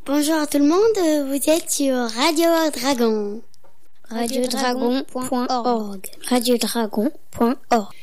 Bonjour à tout le monde, vous êtes sur Radio Dragon. Radiodragon.org. Radiodragon.org.